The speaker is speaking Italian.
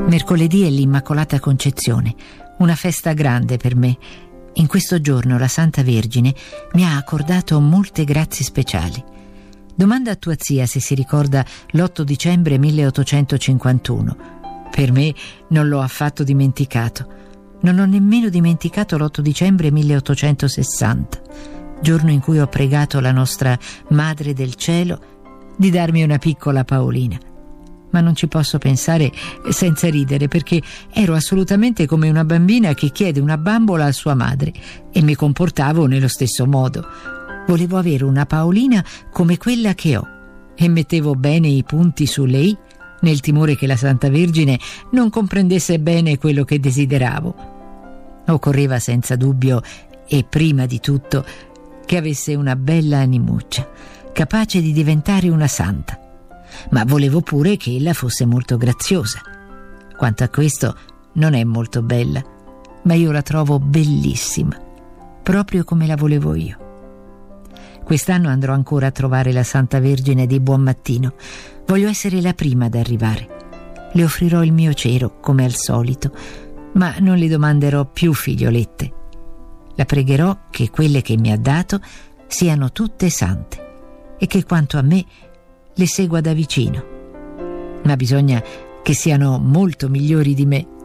Mercoledì è l'Immacolata Concezione, una festa grande per me. In questo giorno la Santa Vergine mi ha accordato molte grazie speciali. Domanda a tua zia se si ricorda l'8 dicembre 1851. Per me non l'ho affatto dimenticato. Non ho nemmeno dimenticato l'8 dicembre 1860, giorno in cui ho pregato la nostra Madre del Cielo di darmi una piccola Paolina. Ma non ci posso pensare senza ridere, perché ero assolutamente come una bambina che chiede una bambola a sua madre e mi comportavo nello stesso modo. Volevo avere una Paolina come quella che ho e mettevo bene i punti sulle i nel timore che la Santa Vergine non comprendesse bene quello che desideravo. Occorreva senza dubbio e prima di tutto che avesse una bella animuccia, capace di diventare una santa. Ma volevo pure che ella fosse molto graziosa. Quanto a questo non è molto bella, ma io la trovo bellissima, proprio come la volevo io. Quest'anno andrò ancora a trovare la Santa Vergine di Buonmattino. Voglio essere la prima ad arrivare. Le offrirò il mio cero, come al solito, ma non le domanderò più figliolette. La pregherò che quelle che mi ha dato siano tutte sante e che quanto a me le segua da vicino. Ma bisogna che siano molto migliori di me.